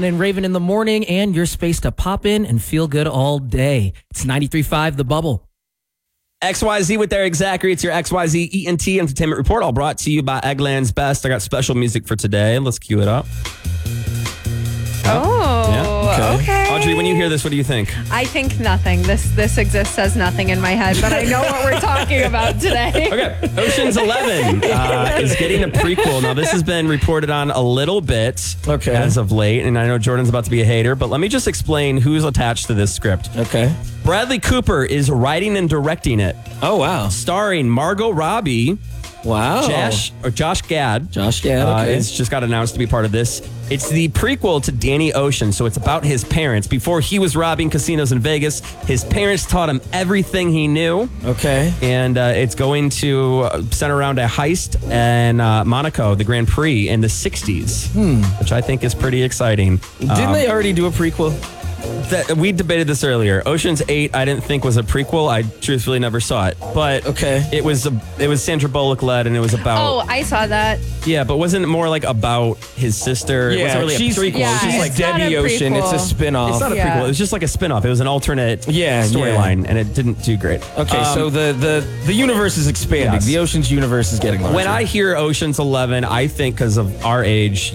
Hannah and Raven in the morning, and your space to pop in and feel good all day. It's 93.5 The Bubble. XYZ with Eric Zachary. It's your XYZ ENT Entertainment Report, all brought to you by Eggland's Best. I got special music for today. Let's cue it up. Okay. Audrey, when you hear this, what do you think? I think nothing. This exists as nothing in my head, but I know what we're talking about today. Okay, Ocean's 11 is getting a prequel. Now, this has been reported on a little bit as of late, and I know Jordan's about to be a hater, but let me just explain who's attached to this script. Okay. Bradley Cooper is writing and directing it. Oh, wow. Starring Margot Robbie. Wow. Josh Gad. Josh Gad, okay. It's just got announced to be part of this. It's the prequel to Danny Ocean, so it's about his parents. Before he was robbing casinos in Vegas, his parents taught him everything he knew. Okay. And it's going to center around a heist in Monaco, the Grand Prix, in the 60s, which I think is pretty exciting. Didn't they already do a prequel? We debated this earlier. Ocean's 8, I didn't think was a prequel. I truthfully never saw it, but it was Sandra Bullock led, and it was about. Oh, I saw that. Yeah, but wasn't it more like about his sister? Yeah, it wasn't really she's a prequel. Yeah, It's just like it's not Debbie a Ocean. It's a prequel. spinoff. it's not a prequel. It was just like a spinoff. It was an alternate storyline, and it didn't do great. Okay, so the universe is expanding. Yes. The Ocean's universe is getting larger. When I hear Ocean's 11, I think because of our age.